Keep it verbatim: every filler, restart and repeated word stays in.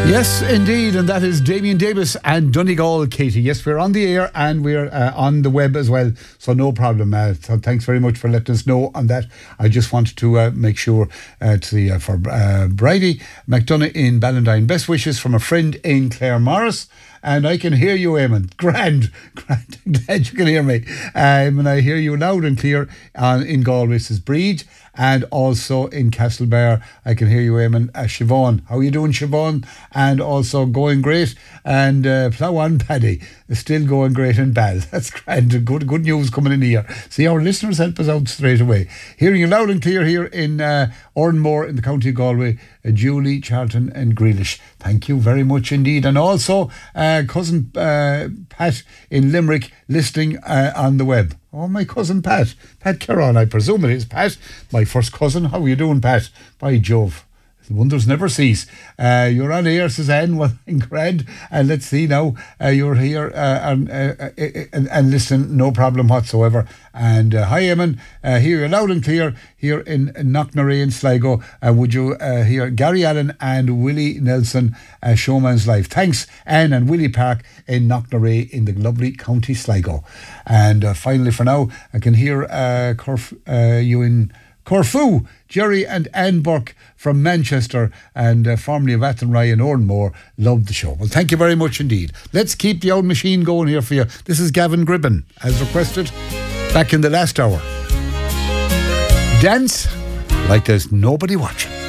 Yes, indeed, and that is Damien Davis and Donegal Katie. Yes, we're on the air and we're uh, on the web as well, so no problem. Uh, so thanks very much for letting us know on that. I just wanted to uh, make sure uh, to the, uh, for uh, Bridie McDonough in Ballandine. Best wishes from a friend in Clare Morris. And I can hear you, Eamon. Grand, grand. Glad you can hear me. Um, and I hear you loud and clear on, in Galway's Breed and also in Castlebar. I can hear you, Eamon. Uh, Siobhan, how are you doing, Siobhan? And also going great. And uh, Plough on Paddy is still going great in Bal. That's grand. Good, good news coming in here. See, our listeners help us out straight away. Hearing you loud and clear here in uh, Oranmore in the county of Galway. Uh, Julie, Charlton and Grealish. Thank you very much indeed. And also uh, cousin uh, Pat in Limerick listening uh, on the web. Oh, my cousin Pat. Pat Caron, I presume it is Pat. My first cousin. How are you doing, Pat? By Jove. Wonders never cease. Uh, you're on air, Suzanne. Well, grand. And let's see now. Uh, you're here uh, and, uh, and, and listen, no problem whatsoever. And uh, hi, Eamon. Uh, hear you loud and clear here in Knocknarea in Sligo. Uh, would you uh, hear Gary Allen and Willie Nelson, uh, Showman's Life? Thanks, Anne and Willie Park in Knocknarea in the lovely County Sligo. And uh, finally, for now, I can hear uh, Corf, uh, you in Corfu, Jerry and Anne Burke from Manchester and uh, formerly of Athenry and Oranmore. Loved the show. Well, thank you very much indeed. Let's keep the old machine going here for you. This is Gavin Gribben, as requested, back in the last hour. Dance like there's nobody watching.